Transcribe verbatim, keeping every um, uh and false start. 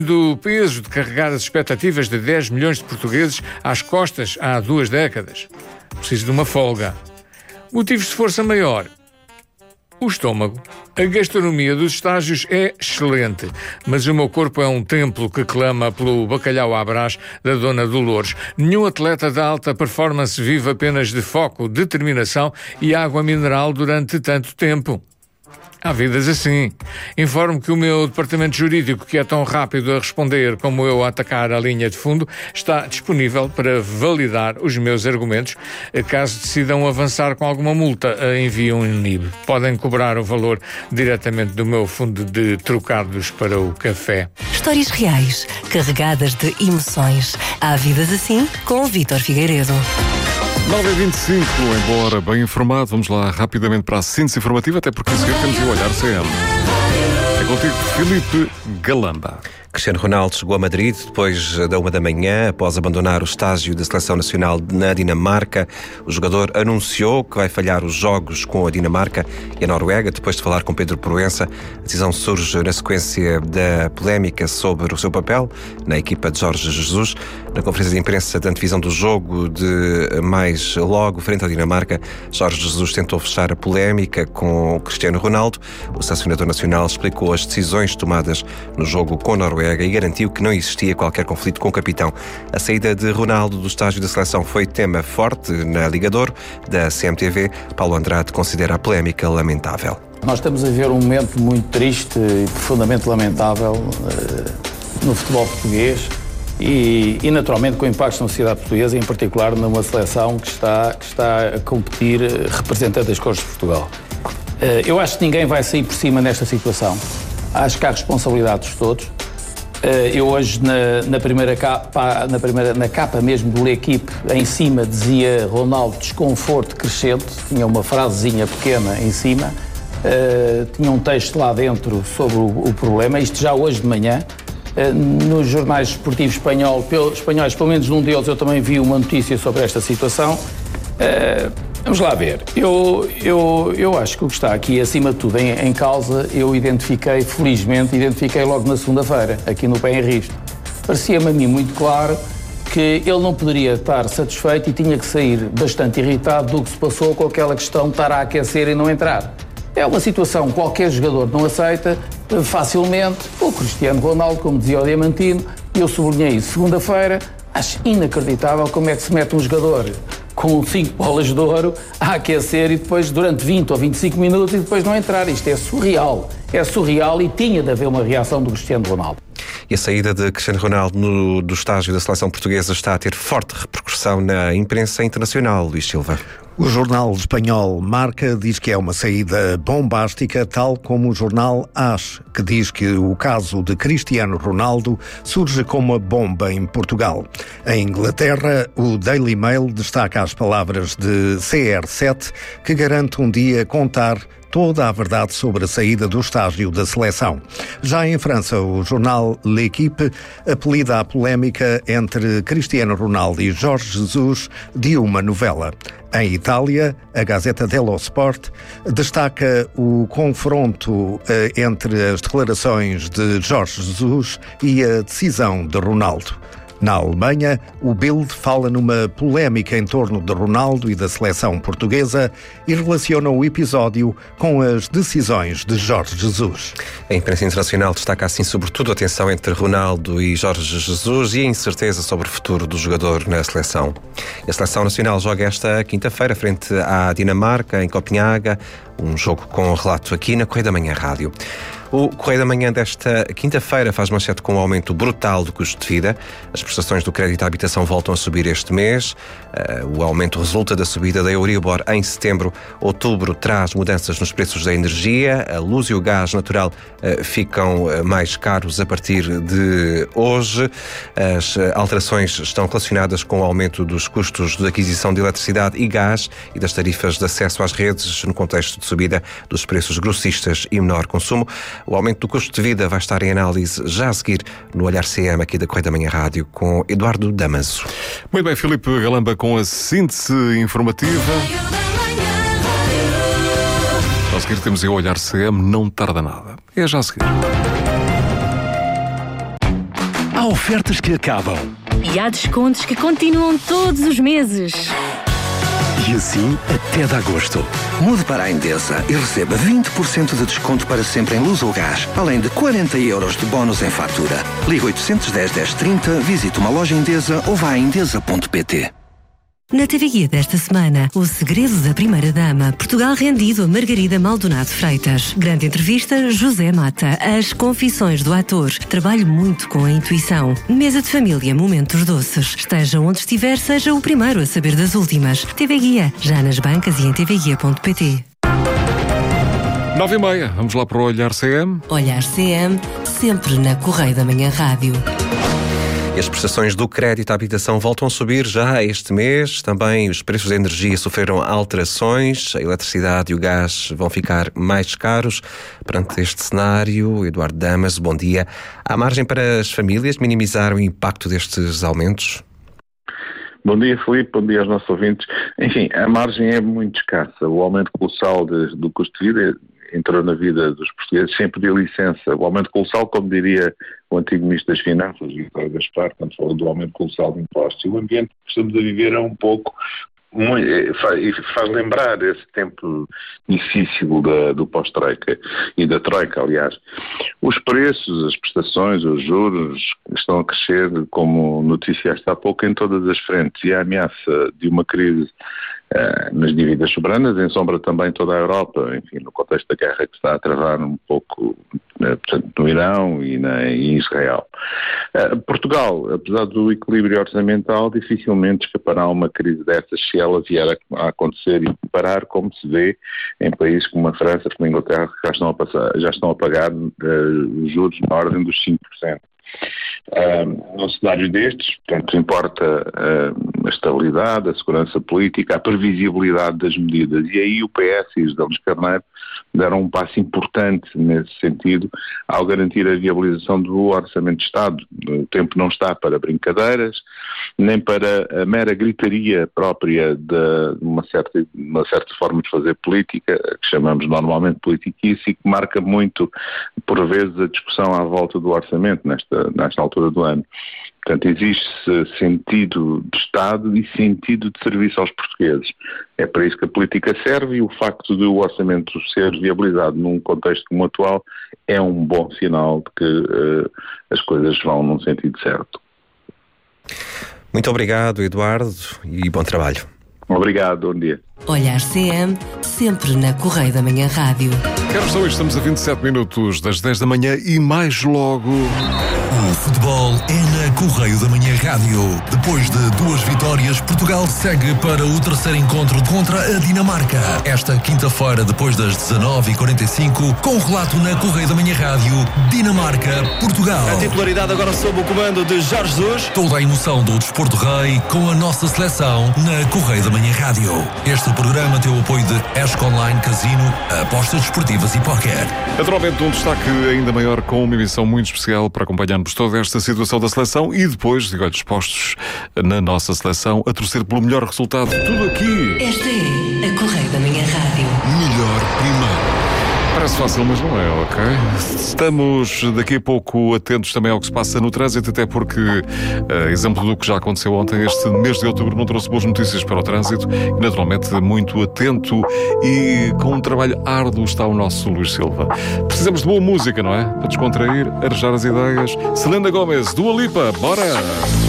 do peso de carregar as expectativas de dez milhões de portugueses às costas há duas décadas. Preciso de uma folga. Motivos de força maior. O estômago. A gastronomia dos estágios é excelente, mas o meu corpo é um templo que clama pelo bacalhau à brás da Dona Dolores. Nenhum atleta de alta performance vive apenas de foco, determinação e água mineral durante tanto tempo. Há vidas assim. Informo que o meu departamento jurídico, que é tão rápido a responder como eu a atacar a linha de fundo, está disponível para validar os meus argumentos. Caso decidam avançar com alguma multa, enviem um N I B. Podem cobrar o valor diretamente do meu fundo de trocados para o café. Histórias reais, carregadas de emoções. Há vidas assim com o Vítor Figueiredo. nove e vinte e cinco, embora bem informado, vamos lá rapidamente para a síntese informativa, até porque a seguir temos de olhar C M. É contigo, Filipe Galamba. Cristiano Ronaldo chegou a Madrid depois da uma da manhã, após abandonar o estágio da Seleção Nacional na Dinamarca. O jogador anunciou que vai falhar os jogos com a Dinamarca e a Noruega, depois de falar com Pedro Proença. A decisão surge na sequência da polémica sobre o seu papel na equipa de Jorge Jesus. Na conferência de imprensa da antevisão do jogo de mais logo, frente à Dinamarca, Jorge Jesus tentou fechar a polémica com o Cristiano Ronaldo. O selecionador nacional explicou as decisões tomadas no jogo com a Noruega e garantiu que não existia qualquer conflito com o capitão. A saída de Ronaldo do estágio da seleção foi tema forte na Liga de Ouro da C M T V. Paulo Andrade considera a polémica lamentável. Nós estamos a ver um momento muito triste e profundamente lamentável uh, no futebol português e, e naturalmente com impactos na sociedade portuguesa, em particular numa seleção que está, que está a competir representando as cores de Portugal. Uh, eu acho que ninguém vai sair por cima nesta situação. Acho que há responsabilidades de todos. Eu hoje, na, na, primeira capa, na, primeira, na capa mesmo do L'Equipe, em cima dizia Ronaldo desconforto crescente, tinha uma frasezinha pequena em cima, uh, tinha um texto lá dentro sobre o, o problema, isto já hoje de manhã. Uh, nos jornais esportivos espanhol, pel, espanhóis, pelo menos num deles, eu também vi uma notícia sobre esta situação. Uh, Vamos lá ver. Eu, eu, eu acho que o que está aqui, acima de tudo, em, em causa, eu identifiquei, felizmente, identifiquei logo na segunda-feira, aqui no Pé em Risto. Parecia-me a mim muito claro que ele não poderia estar satisfeito e tinha que sair bastante irritado do que se passou com aquela questão de estar a aquecer e não entrar. É uma situação que qualquer jogador não aceita facilmente. O Cristiano Ronaldo, como dizia o Diamantino, eu sublinhei isso segunda-feira, acho inacreditável como é que se mete um jogador com cinco bolas de ouro a aquecer e depois durante vinte ou vinte e cinco minutos e depois não entrar. Isto é surreal. É surreal e tinha de haver uma reação do Cristiano Ronaldo. E a saída de Cristiano Ronaldo no, do estágio da seleção portuguesa está a ter forte repercussão na imprensa internacional, Luís Silva. O jornal espanhol Marca diz que é uma saída bombástica, tal como o jornal AS, que diz que o caso de Cristiano Ronaldo surge como uma bomba em Portugal. Em Inglaterra, o Daily Mail destaca as palavras de C R sete, que garante um dia contar toda a verdade sobre a saída do estágio da seleção. Já em França, o jornal L'Equipe apelida a polémica entre Cristiano Ronaldo e Jorge Jesus de uma novela. Em Itália, a Gazeta dello Sport destaca o confronto eh, entre as declarações de Jorge Jesus e a decisão de Ronaldo. Na Alemanha, o Bild fala numa polémica em torno de Ronaldo e da seleção portuguesa e relaciona o episódio com as decisões de Jorge Jesus. A imprensa internacional destaca assim sobretudo a tensão entre Ronaldo e Jorge Jesus e a incerteza sobre o futuro do jogador na seleção. E a seleção nacional joga esta quinta-feira frente à Dinamarca, em Copenhaga, um jogo com relato aqui na Correio da Manhã Rádio. O Correio da Manhã desta quinta-feira faz manchete com um aumento brutal do custo de vida. As prestações do crédito à habitação voltam a subir este mês. Uh, o aumento resulta da subida da Euribor em setembro. Outubro traz mudanças nos preços da energia. A luz e o gás natural uh, ficam uh, mais caros a partir de hoje. As uh, alterações estão relacionadas com o aumento dos custos de aquisição de eletricidade e gás e das tarifas de acesso às redes no contexto de subida dos preços grossistas e menor consumo. O aumento do custo de vida vai estar em análise já a seguir no Olhar C M aqui da Correio da Manhã Rádio com Eduardo Damaso. Muito bem, Filipe Galamba com a síntese informativa. A seguir temos o Olhar C M, não tarda nada. É já a seguir. Há ofertas que acabam. E há descontos que continuam todos os meses. E assim até de agosto. Mude para a Endesa e receba vinte por cento de desconto para sempre em luz ou gás, além de quarenta euros de bónus em fatura. Liga oitocentos e dez, dez trinta, visite uma loja Endesa ou vá a endesa ponto pt. Na T V Guia desta semana, o segredo da primeira-dama, Portugal rendido a Margarida Maldonado Freitas. Grande entrevista, José Mata. As confissões do ator. Trabalho muito com a intuição. Mesa de família, momentos doces. Esteja onde estiver, seja o primeiro a saber das últimas. T V Guia, já nas bancas e em t v guia ponto pt. Nove e meia, vamos lá para o Olhar C M. Olhar C M, sempre na Correio da Manhã Rádio. E as prestações do crédito à habitação voltam a subir já este mês. Também os preços da energia sofreram alterações. A eletricidade e o gás vão ficar mais caros. Perante este cenário, Eduardo Damas, bom dia. Há margem para as famílias minimizar o impacto destes aumentos? Bom dia, Filipe. Bom dia aos nossos ouvintes. Enfim, a margem é muito escassa. O aumento colossal de, do custo de vida entrou na vida dos portugueses sem pedir licença. O aumento colossal, como diria o antigo Ministro das Finanças, Vítor Gaspar, quando falou do aumento colossal de impostos. E o ambiente que estamos a viver é um pouco, e faz lembrar esse tempo difícil da, do pós-troika e da troika, aliás. Os preços, as prestações, os juros estão a crescer, como noticiaste há pouco, em todas as frentes. E a ameaça de uma crise Uh, nas dívidas soberanas ensombra também toda a Europa, enfim, no contexto da guerra que está a travar um pouco uh, portanto, no Irão e na, em Israel. Uh, Portugal, apesar do equilíbrio orçamental, dificilmente escapará a uma crise dessas se ela vier a, a acontecer e parar, como se vê em países como a França, como a Inglaterra, que já estão a, passar, já estão a pagar uh, juros na ordem dos cinco por cento. Uh, num cenário destes, portanto, importa uh, a estabilidade, a segurança política, a previsibilidade das medidas. E aí o P S e os Luís Carneiro deram um passo importante nesse sentido ao garantir a viabilização do Orçamento de Estado. O tempo não está para brincadeiras, nem para a mera gritaria própria de uma certa, uma certa forma de fazer política, que chamamos normalmente politiquice, e que marca muito, por vezes, a discussão à volta do orçamento nesta, nesta altura do ano. Portanto, existe sentido de Estado e sentido de serviço aos portugueses. É para isso que a política serve, e o facto de o orçamento ser viabilizado num contexto como o atual é um bom sinal de que uh, as coisas vão num sentido certo. Muito obrigado, Eduardo, e bom trabalho. Obrigado, bom dia. Olhar C M, sempre na Correio da Manhã Rádio. Quero só, estamos a vinte e sete minutos das dez da manhã e mais logo... O futebol é na Correio da Manhã Rádio. Depois de duas vitórias, Portugal segue para o terceiro encontro contra a Dinamarca. Esta quinta-feira, depois das dezanove e quarenta e cinco, com o relato na Correio da Manhã Rádio, Dinamarca-Portugal. A titularidade agora sob o comando de Jorge Jesus. Toda a emoção do Desporto Rei com a nossa seleção na Correio da Manhã Rádio. Este programa tem o apoio de Esco Online Casino, apostas desportivas e póquer. Naturalmente, um destaque ainda maior com uma emissão muito especial para acompanharmos toda esta situação da seleção e depois de olhos postos na nossa seleção a torcer pelo melhor resultado. Tudo aqui. Esta é a Correio da Manhã Rádio. Melhor primeiro. Parece fácil, mas não é, ok? Estamos daqui a pouco atentos também ao que se passa no trânsito, até porque, uh, exemplo do que já aconteceu ontem, este mês de outubro não trouxe boas notícias para o trânsito e, naturalmente, muito atento e com um trabalho árduo está o nosso Luís Silva. Precisamos de boa música, não é? Para descontrair, arejar as ideias. Selena Gomez, Dua Lipa, bora!